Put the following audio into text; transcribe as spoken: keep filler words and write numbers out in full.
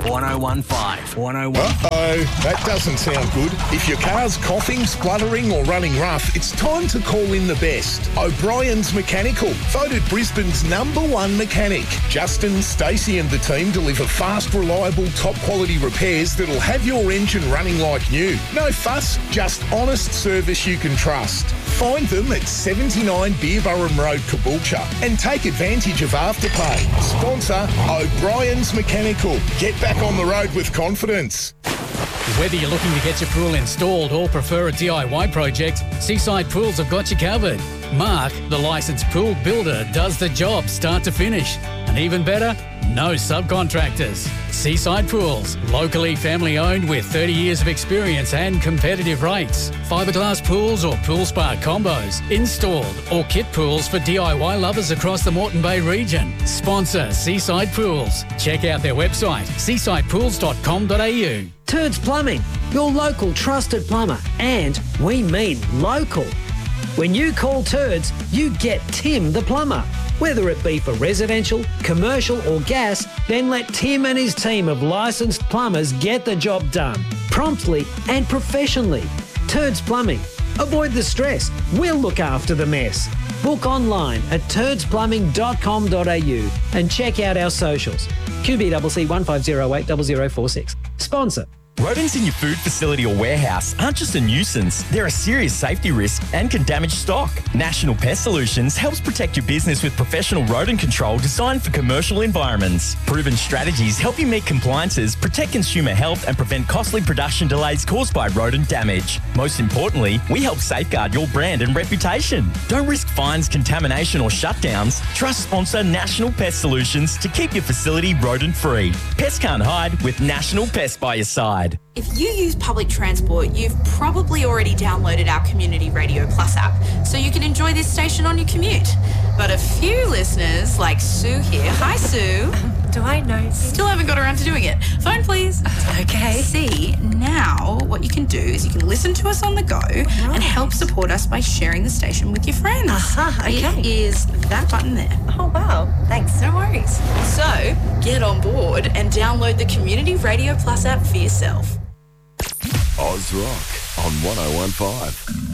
one oh one five. one oh one. Uh-oh, that doesn't sound good. If your car's coughing, spluttering or running rough, it's time to call in the best. O'Brien's Mechanical, voted Brisbane's number one mechanic. Justin, Stacey and the team deliver fast, reliable, top quality repairs that'll have your engine running like new. No fuss, just honest service you can trust. Find them at seventy-nine Beerburrum Road, Caboolture, and take advantage of Afterpay. Sponsor O'Brien's Mechanical. Get back on the road with confidence. Whether you're looking to get your pool installed or prefer a D I Y project, Seaside Pools have got you covered. Mark, the licensed pool builder, does the job start to finish. And even better, no subcontractors. Seaside Pools, locally family owned with thirty years of experience and competitive rates. Fiberglass pools or pool spa combos, installed or kit pools for D I Y lovers across the Moreton Bay region. Sponsor Seaside Pools. Check out their website, seaside pools dot com dot a u. Turds Plumbing, your local trusted plumber, and we mean local. When you call Turds, you get Tim the plumber. Whether it be for residential, commercial or gas, then let Tim and his team of licensed plumbers get the job done, promptly and professionally. Turds Plumbing. Avoid the stress. We'll look after the mess. Book online at turds plumbing dot com dot a u and check out our socials. Q B C C one five zero eight zero zero four six. Sponsor. Rodents in your food facility or warehouse aren't just a nuisance, they're a serious safety risk and can damage stock. National Pest Solutions helps protect your business with professional rodent control designed for commercial environments. Proven strategies help you meet compliances, protect consumer health and prevent costly production delays caused by rodent damage. Most importantly, we help safeguard your brand and reputation. Don't risk fines, contamination or shutdowns. Trust sponsor National Pest Solutions to keep your facility rodent-free. Pests can't hide with National Pest by your side. If you use public transport, you've probably already downloaded our Community Radio Plus app, so you can enjoy this station on your commute. But a few listeners, like Sue here, hi Sue. Do I know? Still haven't got around to doing it. Phone please. Okay. See, now what you can do is you can listen to us on the go right. and help support us by sharing the station with your friends. Uh-huh, okay. It is that button there. Oh, wow. Thanks. No worries. So, get on board and download the Community Radio Plus app for yourself. Oz Rock on one oh one five.